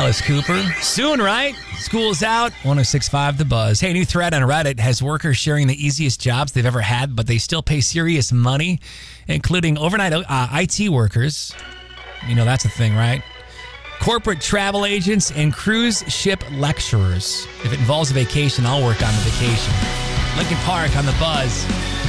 Alice Cooper. Soon, right? School's out. 106.5 The Buzz. Hey, new thread on Reddit has workers sharing the easiest jobs they've ever had, but they still pay serious money, including overnight IT workers. You know, that's a thing, right? Corporate travel agents and cruise ship lecturers. If it involves a vacation, I'll work on the vacation. Lincoln Park on The Buzz.